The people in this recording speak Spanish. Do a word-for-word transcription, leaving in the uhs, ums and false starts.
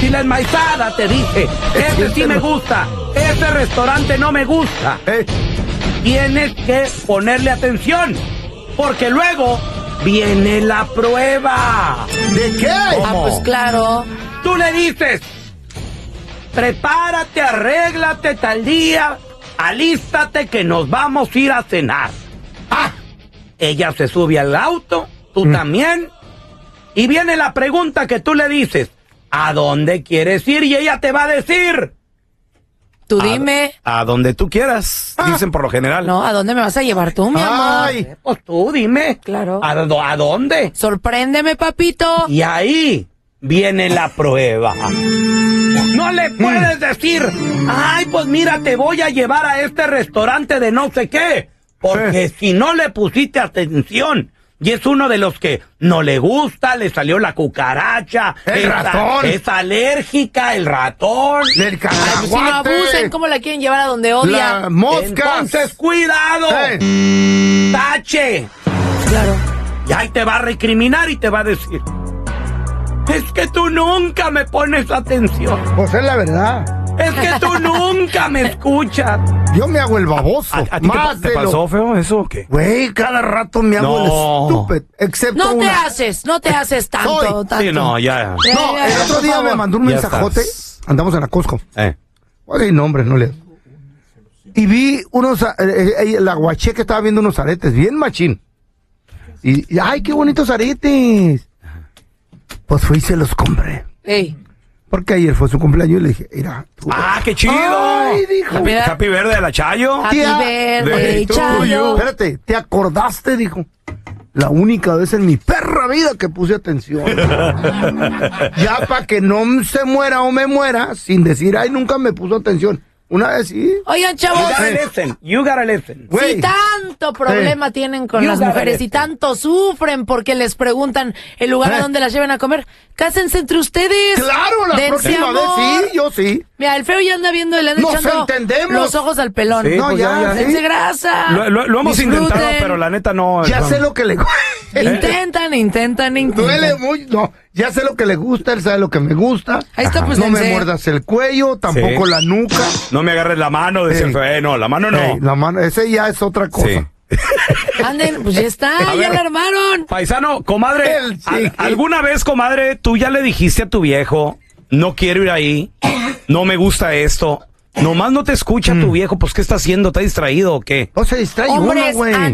y la enmaizada te dice, ese sí me gusta, ese restaurante no me gusta. Eh. Tienes que ponerle atención, porque luego viene la prueba. ¿De qué? Ah, pues claro. Tú le dices, prepárate, arréglate tal día, alístate que nos vamos a ir a cenar. Ah, ella se sube al auto, tú mm. también, y viene la pregunta que tú le dices, ¿a dónde quieres ir? Y ella te va a decir, tú dime. A, a donde tú quieras, ah. dicen por lo general. No, ¿a dónde me vas a llevar tú, mi amor? Ay, pues tú dime. Claro. ¿A, a dónde? Sorpréndeme, papito. Y ahí viene la prueba. No le puedes mm. decir, ay, pues mira, te voy a llevar a este restaurante de no sé qué. Porque eh. si no le pusiste atención, y es uno de los que no le gusta, le salió la cucaracha. El es, ratón. Es alérgica, el ratón. El cacahuate. Ay, pues si no abusen, ¿cómo la quieren llevar a donde odia? La mosca. Entonces, cuidado. Eh. Tache. Claro. Y ahí te va a recriminar y te va a decir, es que tú nunca me pones atención. Pues es la verdad. Es que tú nunca me escuchas. Yo me hago el baboso. ¿A, a ti Más te, te pasó, feo, eso o qué? Güey, cada rato me hago no. el estúpido. Excepto No te una... haces, no te haces tanto, Soy. tanto. Sí, no, ya. ya No, ya, el ya, otro día favor. me mandó un Ya mensajote. estás. Andamos en la Costco. Eh. Oye, no, hombre, no le... Y vi unos... Eh, eh, la guaché que estaba viendo unos aretes, bien machín. Y, y, ay, qué bonitos aretes. Pues fui y se los compré. Ey. Porque ayer fue su cumpleaños y le dije, mira, tú... ¡Ah, qué chido! Ay, dijo. Happy, happy verde de la Chayo. Happy Tía, verde, Chayo. Espérate, ¿te acordaste? Dijo. La única vez en mi perra vida que puse atención. Ya para que no se muera o me muera, sin decir, ay, nunca me puso atención. Una vez sí. Oigan, You chavos, gotta listen, you gotta listen. Güey. si tanto problema Sí. tienen con You las gotta mujeres y listen. tanto sufren porque les preguntan el lugar Eh. a donde las lleven a comer, cásense entre ustedes. Claro, la Dense próxima vez amor. sí, yo sí. Mira, el feo ya anda viendo y le anda Nos echando entendemos. los ojos al pelón. Sí, No, pues ya, ya, ya. Dense sí. grasa. Lo, lo- lo hemos Disfruten. intentado, pero la neta no. Ya no. sé lo que le Intentan, intentan, intentan. duele mucho. No, ya sé lo que le gusta, él sabe lo que me gusta. Ahí está, pues, No me dense. muerdas el cuello, tampoco Sí. la nuca. No me agarres la mano, decía el Ey. feo. Eh, no, la mano no. Ey, la mano, ese ya es otra cosa. Sí. Anden, pues ya está, A ya ver. la armaron. Paisano, comadre, Él, sí. ¿al- ¿alguna vez, comadre, tú ya le dijiste a tu viejo, no quiero ir ahí, no me gusta esto? Nomás no te escucha tu viejo, pues ¿qué está haciendo? ¿Está distraído o qué? O se distrae uno, Hombres, güey.